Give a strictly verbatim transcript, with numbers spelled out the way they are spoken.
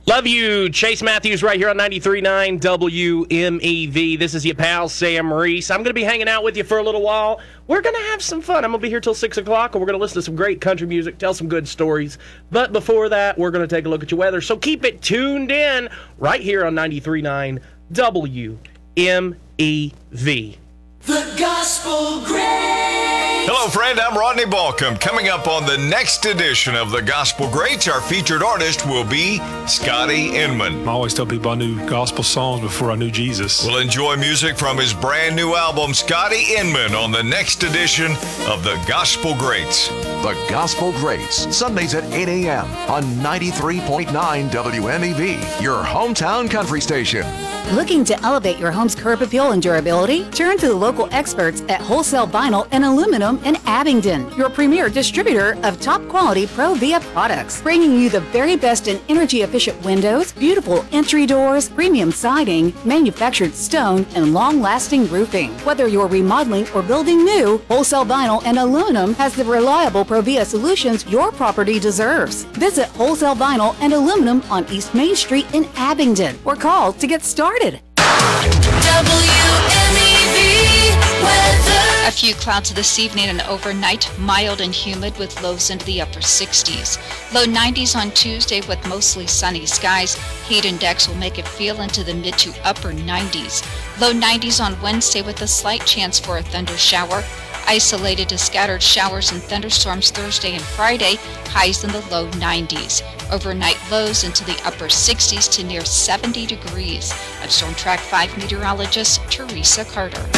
Love you, Chase Matthews, right here on ninety-three point nine W M E V. This is your pal, Sam Reese. I'm going to be hanging out with you for a little while. We're going to have some fun. I'm going to be here till six o'clock, and we're going to listen to some great country music, tell some good stories. But before that, we're going to take a look at your weather. So keep it tuned in right here on ninety-three point nine W M E V. The Gospel Greats. Hello, friend. I'm Rodney Balcom. Coming up on the next edition of The Gospel Greats, our featured artist will be Scotty Inman. I always tell people I knew gospel songs before I knew Jesus. We'll enjoy music from his brand new album, Scotty Inman, on the next edition of The Gospel Greats. The Gospel Greats, Sundays at eight a.m. on ninety-three point nine W M E V, your hometown country station. Looking to elevate your home's curb appeal and durability? Turn to the local experts at Wholesale Vinyl and Aluminum in Abingdon, your premier distributor of top-quality Pro-Via products, bringing you the very best in energy-efficient windows, beautiful entry doors, premium siding, manufactured stone, and long-lasting roofing. Whether you're remodeling or building new, Wholesale Vinyl and Aluminum has the reliable Pro-Via solutions your property deserves. Visit Wholesale Vinyl and Aluminum on East Main Street in Abingdon or call to get started. W M E V weather. A few clouds this evening and overnight, mild and humid with lows into the upper sixties. Low nineties on Tuesday with mostly sunny skies. Heat index will make it feel into the mid to upper nineties. Low nineties on Wednesday with a slight chance for a thunder shower. Isolated to scattered showers and thunderstorms Thursday and Friday, highs in the low nineties. Overnight lows into the upper sixties to near seventy degrees. I'm Storm Track five meteorologist Teresa Carter.